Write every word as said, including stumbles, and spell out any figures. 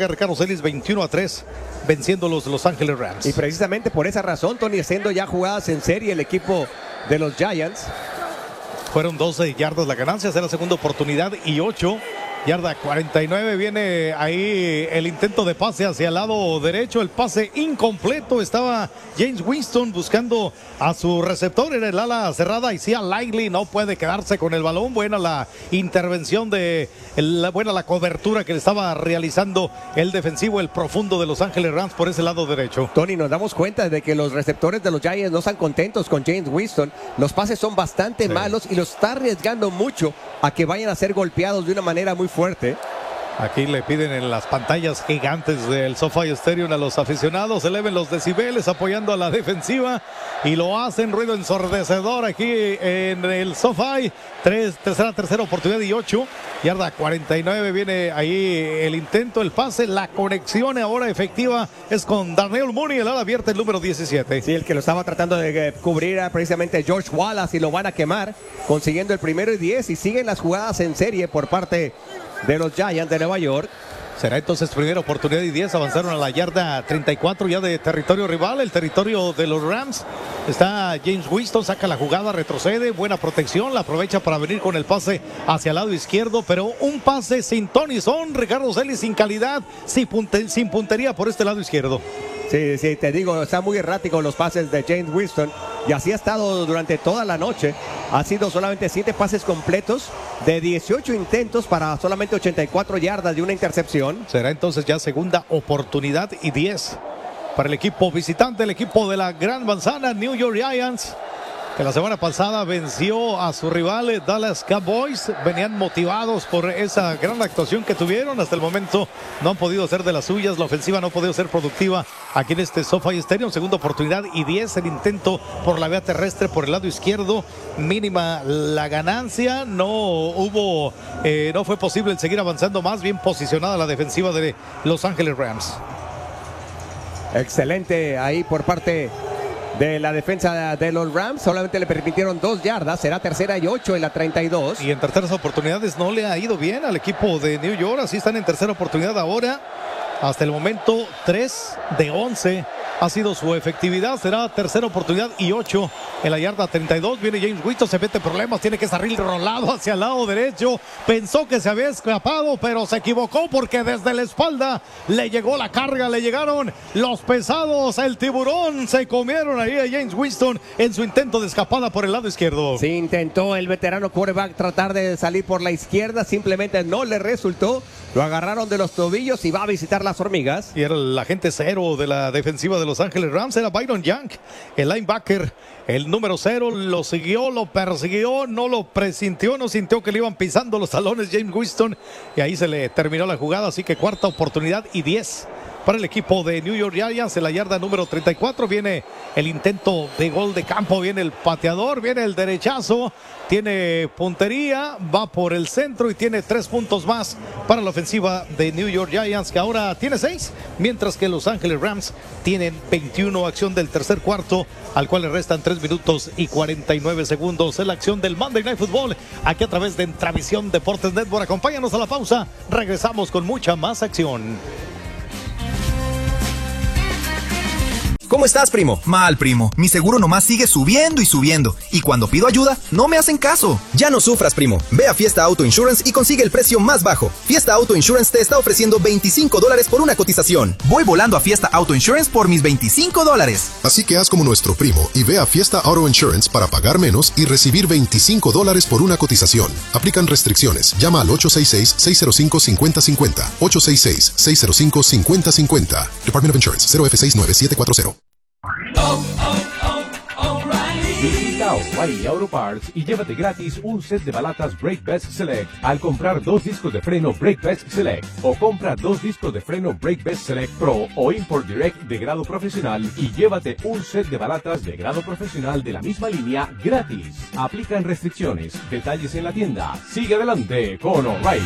larga, Ricardo Celis, veintiuno a tres, venciendo los Los Ángeles Rams. Y precisamente por esa razón, Tony, haciendo ya jugadas en serie el equipo de los Giants. Fueron doce yardas la ganancia, será segunda oportunidad y ocho. Yarda cuarenta y nueve, viene ahí el intento de pase hacia el lado derecho, el pase incompleto, estaba James Winston buscando a su receptor, era el ala cerrada, y Sia Likely no puede quedarse con el balón. Buena la intervención de, la, buena la cobertura que le estaba realizando el defensivo, el profundo de Los Ángeles Rams por ese lado derecho. Tony, nos damos cuenta de que los receptores de los Giants no están contentos con James Winston, los pases son bastante sí. malos y los está arriesgando mucho a que vayan a ser golpeados de una manera muy fuerte. Aquí le piden en las pantallas gigantes del SoFi Stadium a los aficionados, eleven los decibeles apoyando a la defensiva y lo hacen, ruido ensordecedor aquí en el SoFi. Tres, tercera, tercera oportunidad y ocho, yarda cuarenta y nueve, viene ahí el intento, el pase, la conexión ahora efectiva es con Darnell Mooney, el ala abierta, el número diecisiete. Sí, el que lo estaba tratando de cubrir era precisamente George Wallace y lo van a quemar, consiguiendo el primero y diez, y siguen las jugadas en serie por parte de los Giants de Nueva York. Será entonces primera oportunidad y diez, avanzaron a la yarda treinta y cuatro ya de territorio rival, el territorio de los Rams. Está James Winston, saca la jugada, retrocede, buena protección, la aprovecha para venir con el pase hacia el lado izquierdo, pero un pase sin Tony Son, Ricardo Celis, sin calidad, sin, punte, sin puntería por este lado izquierdo. Sí, sí, te digo, está muy errático los pases de James Winston y así ha estado durante toda la noche. Ha sido solamente siete pases completos de dieciocho intentos para solamente ochenta y cuatro yardas de una intercepción. Será entonces ya segunda oportunidad y diez para el equipo visitante, el equipo de la Gran Manzana, New York Giants, que la semana pasada venció a su rival Dallas Cowboys. Venían motivados por esa gran actuación que tuvieron. Hasta el momento no han podido hacer de las suyas. La ofensiva no ha podido ser productiva aquí en este SoFi Stadium. Segunda oportunidad y diez. El intento por la vía terrestre por el lado izquierdo. Mínima la ganancia. No hubo, eh, no fue posible el seguir avanzando más. Bien posicionada la defensiva de Los Ángeles Rams. Excelente ahí por parte de la defensa de los Rams, solamente le permitieron dos yardas, será tercera y ocho en la treinta y dos. Y en terceras oportunidades no le ha ido bien al equipo de New York, así están en tercera oportunidad ahora. Hasta el momento tres de once ha sido su efectividad, será tercera oportunidad y ocho en la yarda treinta y dos. Viene James Winston, se mete problemas, tiene que salir rolado hacia el lado derecho. Pensó que se había escapado, pero se equivocó porque desde la espalda le llegó la carga, le llegaron los pesados. El tiburón se comieron ahí a James Winston en su intento de escapada por el lado izquierdo. Sí, intentó el veterano quarterback tratar de salir por la izquierda, simplemente no le resultó. Lo agarraron de los tobillos y va a visitar las hormigas. Y era el agente cero de la defensiva de Los Ángeles Rams, era Byron Young, el linebacker, el número cero. Lo siguió, lo persiguió, no lo presintió, no sintió que le iban pisando los talones James Winston. Y ahí se le terminó la jugada, así que cuarta oportunidad y diez para el equipo de New York Giants. En la yarda número treinta y cuatro viene el intento de gol de campo, viene el pateador, viene el derechazo, tiene puntería, va por el centro y tiene tres puntos más para la ofensiva de New York Giants, que ahora tiene seis, mientras que Los Ángeles Rams tienen veintiuno. Acción del tercer cuarto, al cual le restan tres minutos y cuarenta y nueve segundos. Es la acción del Monday Night Football, aquí a través de Entravisión Deportes Network. Acompáñanos a la pausa, regresamos con mucha más acción. ¿Cómo estás, primo? Mal, primo. Mi seguro nomás sigue subiendo y subiendo. Y cuando pido ayuda, no me hacen caso. Ya no sufras, primo. Ve a Fiesta Auto Insurance y consigue el precio más bajo. Fiesta Auto Insurance te está ofreciendo veinticinco dólares por una cotización. Voy volando a Fiesta Auto Insurance por mis veinticinco dólares. Así que haz como nuestro primo y ve a Fiesta Auto Insurance para pagar menos y recibir veinticinco dólares por una cotización. Aplican restricciones. Llama al ocho seis seis, seis cero cinco, cinco cero cinco cero. ocho seis seis, seis cero cinco, cinco cero cinco cero. Department of Insurance, cero F seis nueve siete cuatro cero. Oh, oh, oh, O'Reilly. Visita O'Reilly Auto Parts y llévate gratis un set de balatas Brake Best Select al comprar dos discos de freno Brake Best Select, o compra dos discos de freno Brake Best Select Pro o Import Direct de grado profesional y llévate un set de balatas de grado profesional de la misma línea gratis. Aplican restricciones. Detalles en la tienda. Sigue adelante con O'Reilly.